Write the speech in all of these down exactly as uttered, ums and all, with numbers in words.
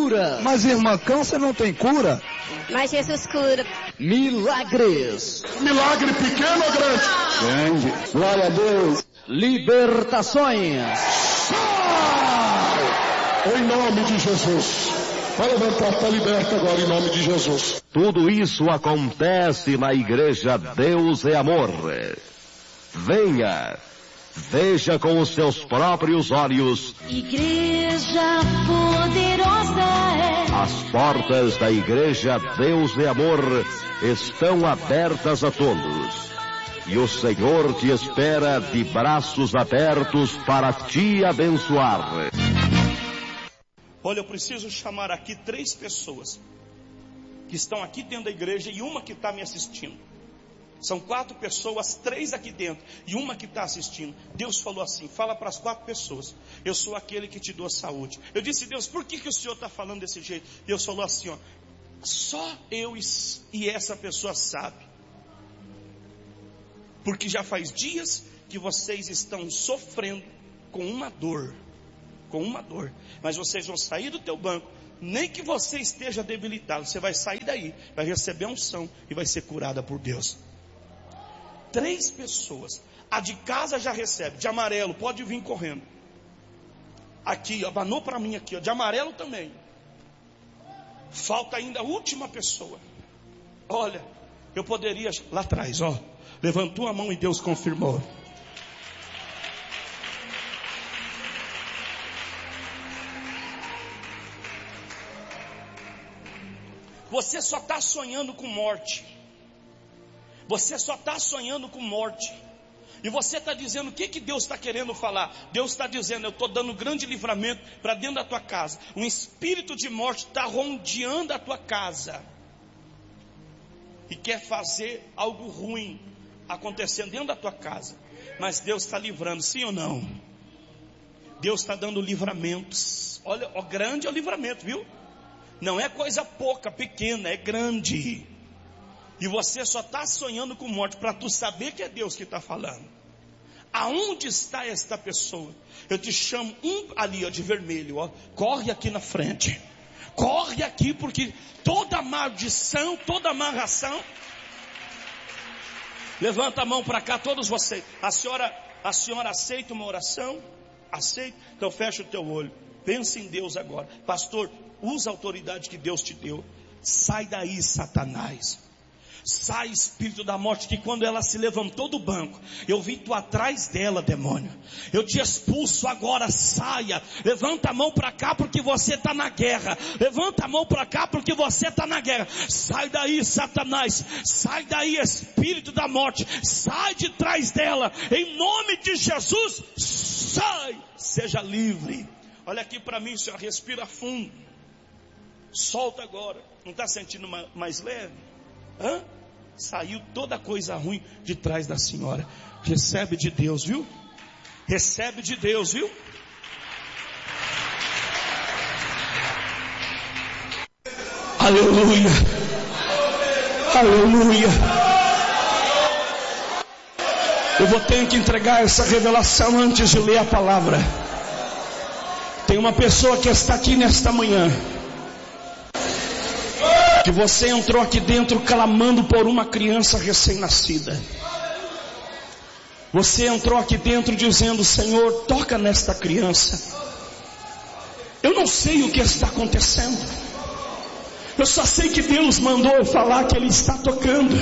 cura. Mas irmã, câncer não tem cura? Mas Jesus cura. Milagres. Milagre pequeno ou grande? Grande. Glória a Deus. Libertações. Em nome de Jesus. Vai levantar, está liberto agora em nome de Jesus. Tudo isso acontece na igreja Deus é Amor. Venha, veja com os seus próprios olhos. Igreja poderosa é. As portas da igreja Deus é Amor estão abertas a todos. E o Senhor te espera de braços abertos para te abençoar. Olha, eu preciso chamar aqui três pessoas que estão aqui dentro da igreja e uma que está me assistindo. São quatro pessoas, três aqui dentro e uma que está assistindo. Deus falou assim, fala para as quatro pessoas: eu sou aquele que te dou saúde. Eu disse: Deus, por que, que o Senhor está falando desse jeito? Deus falou assim, ó, só eu e essa pessoa sabe. Porque já faz dias que vocês estão sofrendo com uma dor. Com uma dor. Mas vocês vão sair do teu banco. Nem que você esteja debilitado. Você vai sair daí. Vai receber unção e vai ser curada por Deus. Três pessoas. A de casa já recebe. De amarelo, pode vir correndo. Aqui, ó, abanou para mim aqui, ó, de amarelo também. Falta ainda a última pessoa. Olha, eu poderia, lá atrás, ó, levantou a mão e Deus confirmou. Você só está sonhando com morte. Você só está sonhando com morte. E você está dizendo, o que, que Deus está querendo falar? Deus está dizendo, eu estou dando grande livramento para dentro da tua casa. Um espírito de morte está rondeando a tua casa. E quer fazer algo ruim acontecendo dentro da tua casa. Mas Deus está livrando, sim ou não? Deus está dando livramentos. Olha, ó, grande é o livramento, viu? Não é coisa pouca, pequena, é grande. E você só está sonhando com morte para tu saber que é Deus que está falando. Aonde está esta pessoa? Eu te chamo um ali, ó, de vermelho, ó. Corre aqui na frente. Corre aqui, porque toda maldição, toda amarração. Levanta a mão para cá, todos vocês. A senhora, a senhora aceita uma oração? Aceita? Então fecha o teu olho. Pensa em Deus agora. Pastor, usa a autoridade que Deus te deu. Sai daí, Satanás. Sai, espírito da morte, que quando ela se levantou do banco, eu vi tu atrás dela, demônio. Eu te expulso agora, saia. Levanta a mão para cá porque você está na guerra. Levanta a mão para cá porque você está na guerra. Sai daí, Satanás. Sai daí, espírito da morte. Sai de trás dela. Em nome de Jesus, sai. Seja livre. Olha aqui para mim, senhor. Respira fundo. Solta agora. Não está sentindo mais leve? Hã? Saiu toda coisa ruim de trás da senhora. Recebe de Deus, viu? Recebe de Deus, viu? Aleluia. Aleluia. Eu vou ter que entregar essa revelação antes de ler a palavra. Tem uma pessoa que está aqui nesta manhã, que você entrou aqui dentro clamando por uma criança recém-nascida. Você entrou aqui dentro dizendo: Senhor, toca nesta criança. Eu não sei o que está acontecendo. Eu só sei que Deus mandou eu falar que Ele está tocando.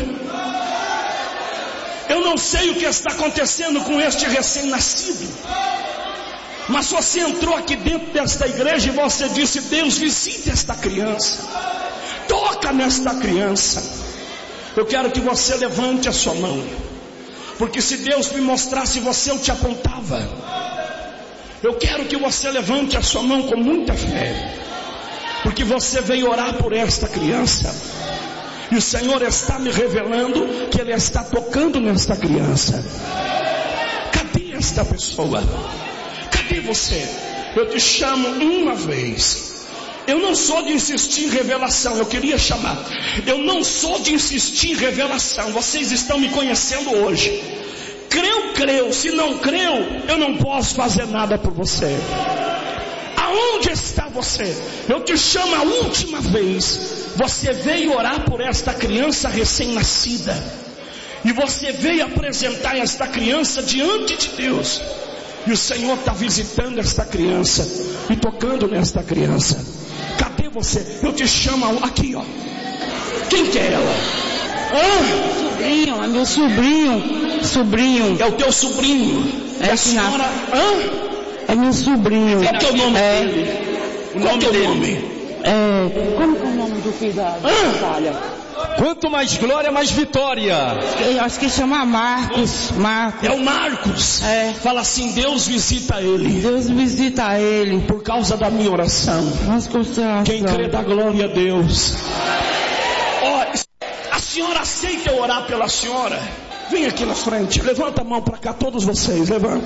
Eu não sei o que está acontecendo com este recém-nascido. Mas você entrou aqui dentro desta igreja e você disse: Deus, visite esta criança. Toca nesta criança. Eu quero que você levante a sua mão, porque se Deus me mostrasse você, eu te apontava. Eu quero que você levante a sua mão com muita fé, porque você veio orar por esta criança. E o Senhor está me revelando que Ele está tocando nesta criança. Cadê esta pessoa? Cadê você? Eu te chamo uma vez. Eu não sou de insistir em revelação. Eu queria chamar. Eu não sou de insistir em revelação. Vocês estão me conhecendo hoje. Creu, creu. Se não creu, eu não posso fazer nada por você. A Aonde está você? Eu te chamo a última vez. Você veio orar por esta criança recém-nascida. E você veio apresentar esta criança diante de Deus. E o Senhor está visitando esta criança e tocando nesta criança. Cadê você? Eu te chamo aqui, ó. Quem que é ela? Ah, sobrinho, é meu sobrinho. Sobrinho. É o teu sobrinho. É a senhora. Hã? É meu sobrinho. Qual que é o nome é. dele? O Qual nome que é o nome? É. Como que é o nome do filho da batalha? Quanto mais glória, mais vitória. Eu acho que chama Marcos. Marcos. É o Marcos. É. Fala assim: Deus visita ele. Deus visita ele. Por causa da minha oração. Nossa constelação. Quem crê dá glória a Deus. Ó, a senhora aceita eu orar pela senhora? Vem aqui na frente. Levanta a mão para cá, todos vocês. Levanta.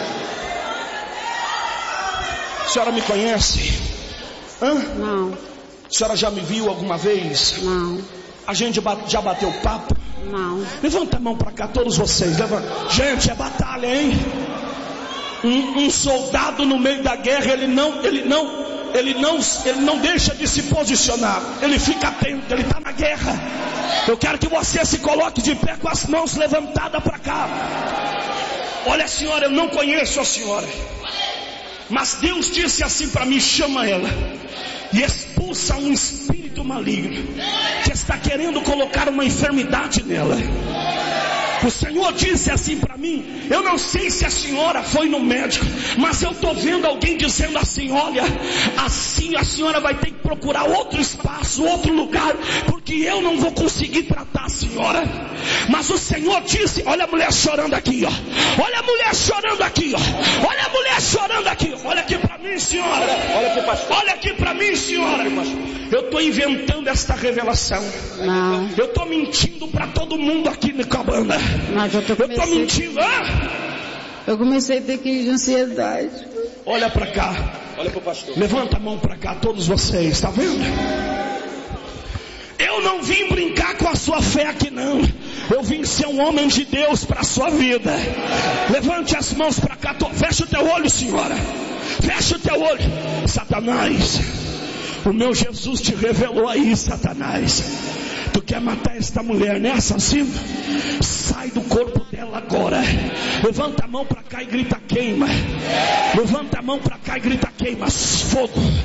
A senhora me conhece? Hã? Não. A senhora já me viu alguma vez? Não. A gente já bateu papo? Não. Levanta a mão para cá, todos vocês. Levanta. Gente, é batalha, hein? Um, um soldado no meio da guerra, ele não, ele não, ele não, ele não deixa de se posicionar. Ele fica atento, ele está na guerra. Eu quero que você se coloque de pé com as mãos levantadas para cá. Olha, senhora, eu não conheço a senhora, mas Deus disse assim para mim: chama ela e expulsa um espírito maligno que está querendo colocar uma enfermidade nela. O Senhor disse assim para mim: eu não sei se a senhora foi no médico, mas eu estou vendo alguém dizendo assim: olha, assim a senhora vai ter que procurar outro espaço, outro lugar, porque eu não vou conseguir tratar a senhora. Mas o Senhor disse: olha a mulher chorando aqui, ó. Olha a mulher chorando aqui, ó. Olha a mulher chorando aqui. Olha aqui para mim, senhora. Olha aqui, pastor. Olha aqui para mim, senhora. Eu estou inventando esta revelação. Não. Eu estou mentindo para todo mundo aqui na cabana. Mas eu tô Eu estou mentindo. Ah! Eu comecei a ter crise de ansiedade. Olha para cá. Olha pro pastor. Levanta a mão para cá, todos vocês. Está vendo? Eu não vim brincar com a sua fé aqui, não. Eu vim ser um homem de Deus para a sua vida. Levante as mãos para cá. Fecha o teu olho, senhora. Fecha o teu olho. Satanás, o meu Jesus te revelou aí, Satanás. Tu quer matar esta mulher, né, assassino? Sai do corpo dela agora. Levanta a mão para cá e grita: queima. Levanta a mão para cá e grita: queima. Fogo.